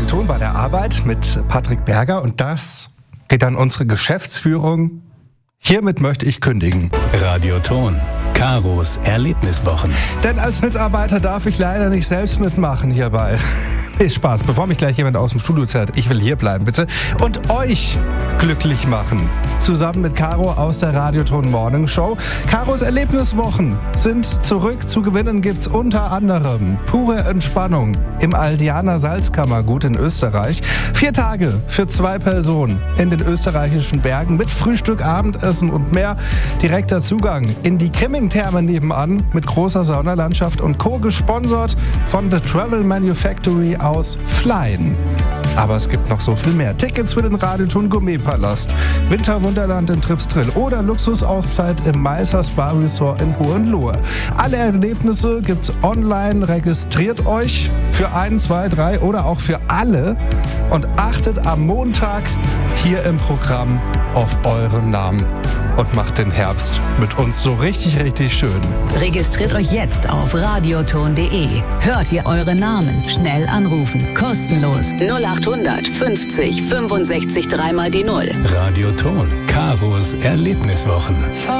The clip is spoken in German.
Radioton bei der Arbeit mit Patrick Berger und das geht an unsere Geschäftsführung. Hiermit möchte ich kündigen. Radioton. Karos Erlebniswochen. Denn als Mitarbeiter darf ich leider nicht selbst mitmachen hierbei. Nee, Spaß. Bevor mich gleich jemand aus dem Studio zerrt, ich will hier bleiben, bitte. Und euch glücklich machen. Zusammen mit Caro aus der Radioton Morning Show. Karos Erlebniswochen sind zurück. Zu gewinnen gibt's unter anderem pure Entspannung im Aldianer Salzkammergut in Österreich. 4 Tage für 2 Personen in den österreichischen Bergen mit Frühstück, Abendessen und mehr. Direkter Zugang in die Krimming-Therme nebenan mit großer Saunalandschaft und Co. gesponsert von The Travel Manufactory aus Flein. Aber es gibt noch so viel mehr. Tickets für den Radioton Gourmetpalast, Winterwunderland in Tripsdrill oder Luxusauszeit im Meißer Spa Resort in Hohenlohe. Alle Erlebnisse gibt's online. Registriert euch für 1, 2, 3 oder auch für alle und achtet am Montag hier im Programm auf euren Namen und macht den Herbst mit uns so richtig, richtig schön. Registriert euch jetzt auf radioton.de. Hört ihr eure Namen. Schnell anrufen. Kostenlos. 0800 50 65 3 mal die 0. Radioton. Karos Erlebniswochen.